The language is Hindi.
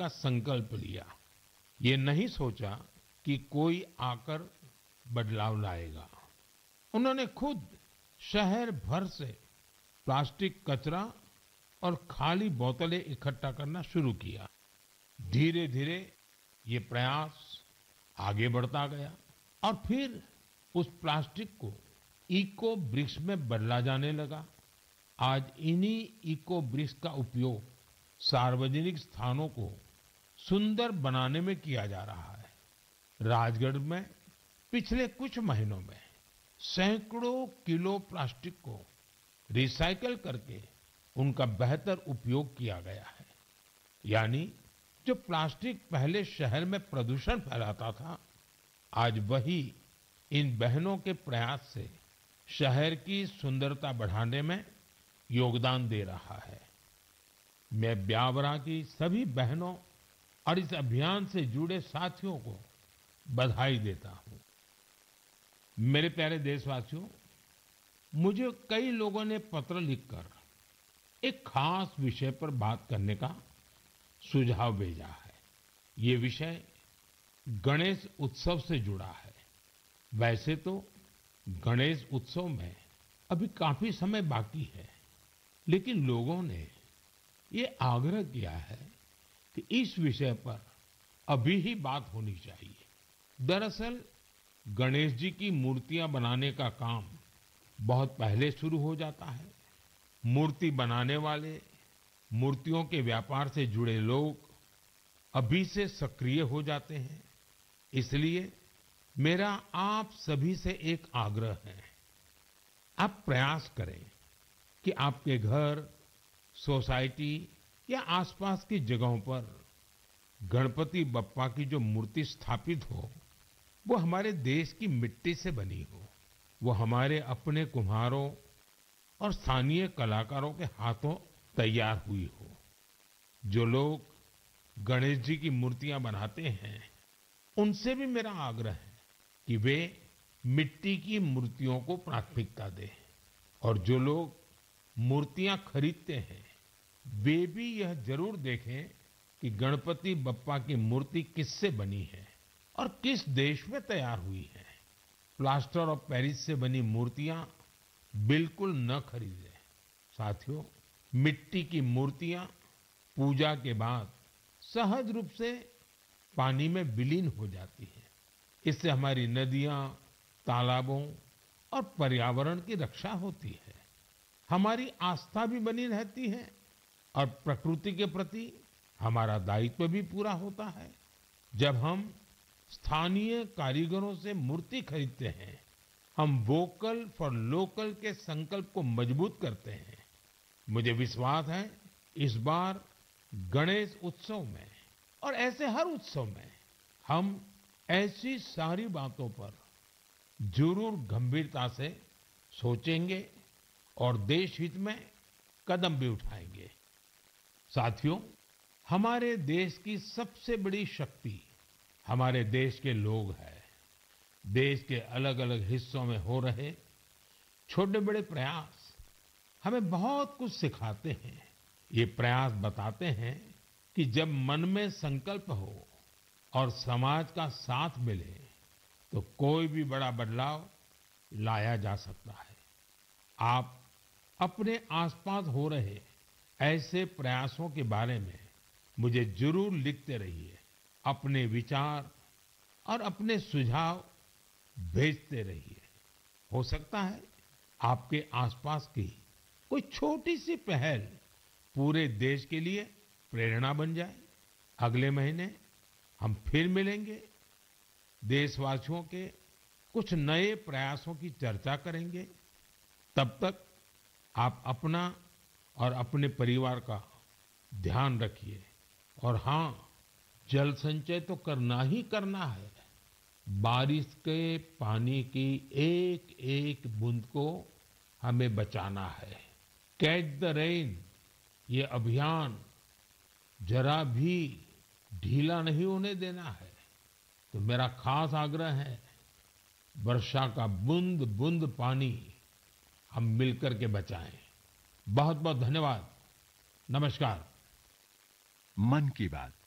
का संकल्प लिया। ये नहीं सोचा कि कोई आकर बदलाव लाएगा। उन्होंने खुद शहर भर से प्लास्टिक कचरा और खाली बोतलें इकट्ठा करना शुरू किया। धीरे धीरे ये प्रयास आगे बढ़ता गया और फिर उस प्लास्टिक को इको ब्रिक्स में बदला जाने लगा। आज इन्हीं इको ब्रिक्स का उपयोग सार्वजनिक स्थानों को सुंदर बनाने में किया जा रहा है। राजगढ़ में पिछले कुछ महीनों में सैकड़ों किलो प्लास्टिक को रिसाइकल करके उनका बेहतर उपयोग किया गया है। यानी जो प्लास्टिक पहले शहर में प्रदूषण फैलाता था, आज वही इन बहनों के प्रयास से शहर की सुंदरता बढ़ाने में योगदान दे रहा है। मैं ब्यावरा की सभी बहनों और इस अभियान से जुड़े साथियों को बधाई देता हूं। मेरे प्यारे देशवासियों, मुझे कई लोगों ने पत्र लिखकर एक खास विषय पर बात करने का सुझाव भेजा है। ये विषय गणेश उत्सव से जुड़ा है। वैसे तो गणेश उत्सव में अभी काफी समय बाकी है, लेकिन लोगों ने ये आग्रह किया है कि इस विषय पर अभी ही बात होनी चाहिए। दरअसल गणेश जी की मूर्तियां बनाने का काम बहुत पहले शुरू हो जाता है। मूर्ति बनाने वाले, मूर्तियों के व्यापार से जुड़े लोग अभी से सक्रिय हो जाते हैं। इसलिए मेरा आप सभी से एक आग्रह है, आप प्रयास करें कि आपके घर, सोसाइटी या आसपास की जगहों पर गणपति बप्पा की जो मूर्ति स्थापित हो, वो हमारे देश की मिट्टी से बनी हो, वो हमारे अपने कुम्हारों और स्थानीय कलाकारों के हाथों तैयार हुई हो। जो लोग गणेश जी की मूर्तियां बनाते हैं, उनसे भी मेरा आग्रह है कि वे मिट्टी की मूर्तियों को प्राथमिकता दें, और जो लोग मूर्तियां खरीदते हैं, वे भी यह जरूर देखें कि गणपति बप्पा की मूर्ति किससे बनी है और किस देश में तैयार हुई है। प्लास्टर ऑफ पेरिस से बनी मूर्तियां बिल्कुल न खरीदें। साथियों, मिट्टी की मूर्तियां पूजा के बाद सहज रूप से पानी में विलीन हो जाती है। इससे हमारी नदियां, तालाबों और पर्यावरण की रक्षा होती है। हमारी आस्था भी बनी रहती है और प्रकृति के प्रति हमारा दायित्व भी पूरा होता है। जब हम स्थानीय कारीगरों से मूर्ति खरीदते हैं, हम वोकल फॉर लोकल के संकल्प को मजबूत करते हैं। मुझे विश्वास है इस बार गणेश उत्सव में और ऐसे हर उत्सव में हम ऐसी सारी बातों पर जरूर गंभीरता से सोचेंगे और देश हित में कदम भी उठाएंगे। साथियों, हमारे देश की सबसे बड़ी शक्ति हमारे देश के लोग हैं। देश के अलग अलग हिस्सों में हो रहे छोटे बड़े प्रयास हमें बहुत कुछ सिखाते हैं। ये प्रयास बताते हैं कि जब मन में संकल्प हो और समाज का साथ मिले, तो कोई भी बड़ा बदलाव लाया जा सकता है। आप अपने आसपास हो रहे ऐसे प्रयासों के बारे में मुझे जरूर लिखते रहिए। अपने विचार और अपने सुझाव भेजते रहिए। हो सकता है आपके आसपास की कोई छोटी सी पहल पूरे देश के लिए प्रेरणा बन जाए। अगले महीने हम फिर मिलेंगे, देशवासियों के कुछ नए प्रयासों की चर्चा करेंगे। तब तक आप अपना और अपने परिवार का ध्यान रखिए। और हाँ, जल संचय तो करना ही करना है। बारिश के पानी की एक एक बूंद को हमें बचाना है। कैच द रेन, ये अभियान जरा भी ढीला नहीं होने देना है। तो मेरा खास आग्रह है, वर्षा का बूंद बूंद पानी हम मिलकर के बचाएं। बहुत बहुत धन्यवाद। नमस्कार। मन की बात